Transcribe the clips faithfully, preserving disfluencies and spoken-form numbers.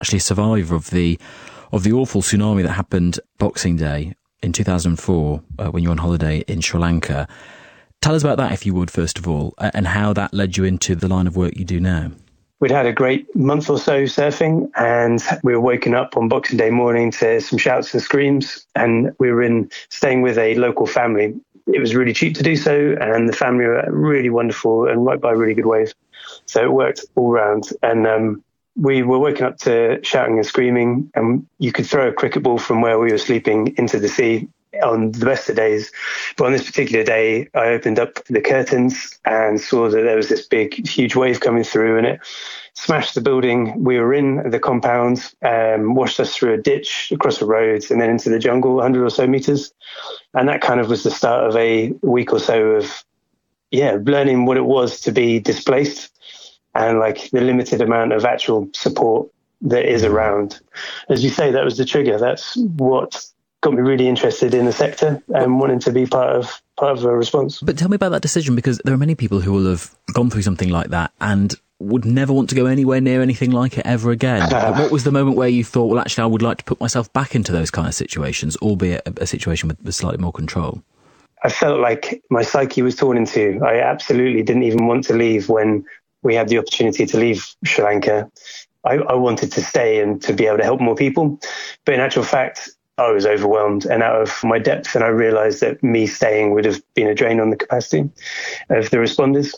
actually a survivor of the of the awful tsunami that happened Boxing Day in two thousand four uh, when you were on holiday in Sri Lanka. Tell us about that, if you would, first of all, and how that led you into the line of work you do now. We'd had a great month or so surfing, and we were woken up on Boxing Day morning to some shouts and screams, and we were in staying with a local family. It was really cheap to do so, and the family were really wonderful and right by really good waves. So it worked all round. And um, we were woken up to shouting and screaming, and you could throw a cricket ball from where we were sleeping into the sea on the best of days. But on this particular day, I opened up the curtains and saw that there was this big, huge wave coming through, and it smashed the building we were in, the compound, um, washed us through a ditch, across the roads, and then into the jungle, one hundred or so meters. And that kind of was the start of a week or so of, yeah, learning what it was to be displaced and like the limited amount of actual support that is around. As you say, that was the trigger. That's what got me really interested in the sector and wanting to be part of part of a response. But tell me about that decision, because there are many people who will have gone through something like that and would never want to go anywhere near anything like it ever again. But what was the moment where you thought, well, actually, I would like to put myself back into those kind of situations, albeit a, a situation with, with slightly more control? I felt like my psyche was torn in two. I absolutely didn't even want to leave when we had the opportunity to leave Sri Lanka. I, I wanted to stay and to be able to help more people. But in actual fact, I was overwhelmed and out of my depth, and I realised that me staying would have been a drain on the capacity of the responders.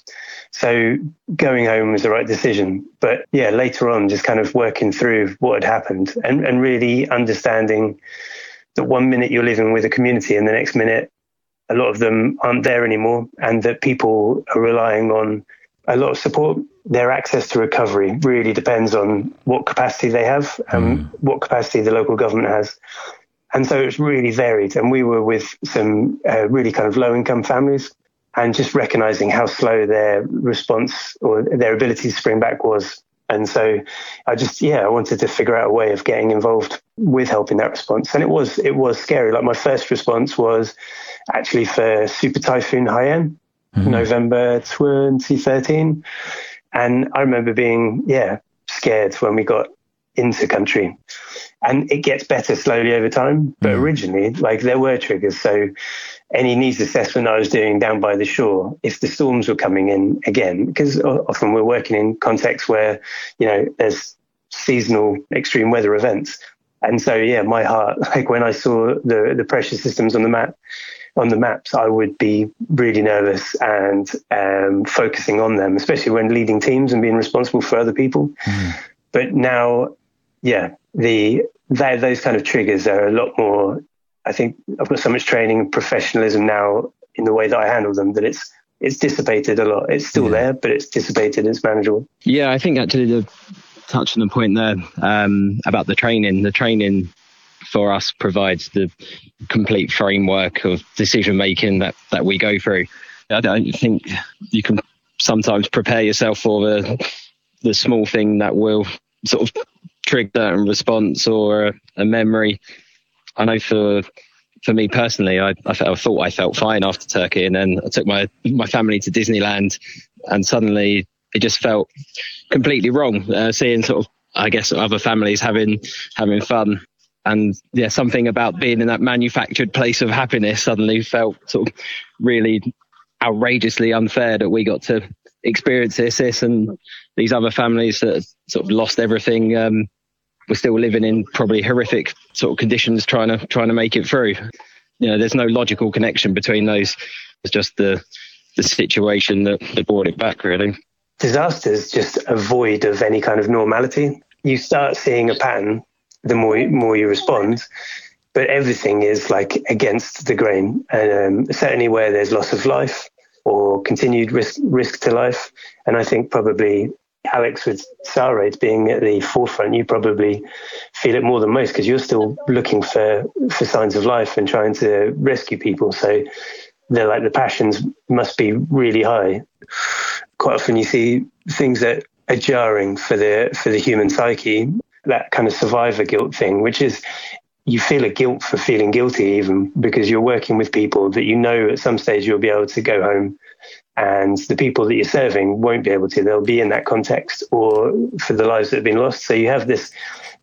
So going home was the right decision. But yeah, later on, just kind of working through what had happened and, and really understanding that one minute you're living with a community and the next minute a lot of them aren't there anymore, and that people are relying on a lot of support. Their access to recovery really depends on what capacity they have and mm. what capacity the local government has. And so it's really varied. And we were with some uh, really kind of low-income families, and just recognizing how slow their response or their ability to spring back was. And so I just, yeah, I wanted to figure out a way of getting involved with helping that response. And it was, it was scary. Like my first response was actually for Super Typhoon Haiyan, mm-hmm. November twenty thirteen. And I remember being, yeah, scared when we got into country. And it gets better slowly over time. But mm. originally, like, there were triggers. So any needs assessment I was doing down by the shore, if the storms were coming in again, because often we're working in contexts where, you know, there's seasonal extreme weather events. And so, yeah, my heart, like when I saw the, the pressure systems on the map, on the maps, I would be really nervous and um, focusing on them, especially when leading teams and being responsible for other people. Mm. But now, yeah, the that, those kind of triggers are a lot more. I think I've got so much training and professionalism now in the way that I handle them that it's it's dissipated a lot. It's still yeah. there, but it's dissipated. It's manageable. Yeah, I think actually to touch on the point there um, about the training, the training for us provides the complete framework of decision making that, that we go through. I don't think you can sometimes prepare yourself for the the small thing that will sort of trigger a response or a, a memory. I know for for me personally, I, I, felt, I thought I felt fine after Turkey, and then I took my my family to Disneyland, and suddenly it just felt completely wrong. Uh, seeing sort of, I guess, other families having having fun, and yeah, something about being in that manufactured place of happiness suddenly felt sort of really outrageously unfair that we got to experience this, this and these other families that sort of lost everything um, were still living in probably horrific sort of conditions, trying to trying to make it through. You know, there's no logical connection between those. It's just the the situation that, that brought it back, really. Disasters just a void of any kind of normality. You start seeing a pattern the more more you respond, but everything is like against the grain. And um, certainly where there's loss of life or continued risk risk to life. And I think probably, Alex, with SAR raids being at the forefront, you probably feel it more than most because you're still looking for, for signs of life and trying to rescue people. So they're like the passions must be really high. Quite often you see things that are jarring for the for the human psyche, that kind of survivor guilt thing, which is you feel a guilt for feeling guilty, even because you're working with people that you know at some stage you'll be able to go home, and the people that you're serving won't be able to. They'll be in that context or for the lives that have been lost. So you have this